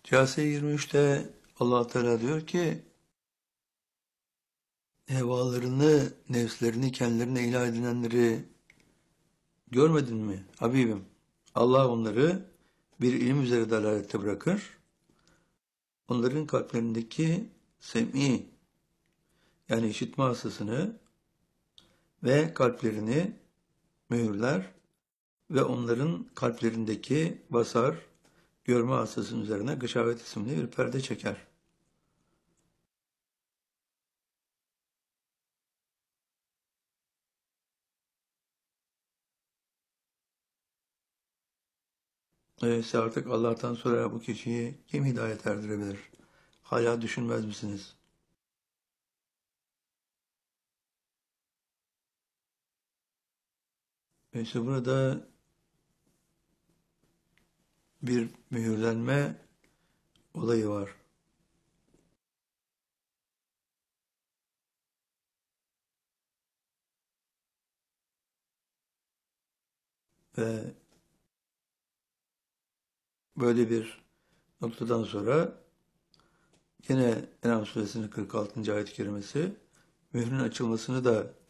Câsiye 23'te Allah Teala diyor ki hevalarını, nefslerini kendilerine ilah edinenleri görmedin mi Habibim? Allah onları bir ilim üzere dalalette bırakır. Onların kalplerindeki sem'i yani işitme hastasını ve kalplerini mühürler ve onların kalplerindeki basar, görme hastasının üzerine gışavet isimli bir perde çeker. Öyleyse artık Allah'tan sonra bu kişiyi kim hidayet erdirebilir? Hala düşünmez misiniz? İşte burada bir mühürlenme olayı var. Ve böyle bir noktadan sonra yine En'am suresinin 46. ayet-i kerimesi mührün açılmasını da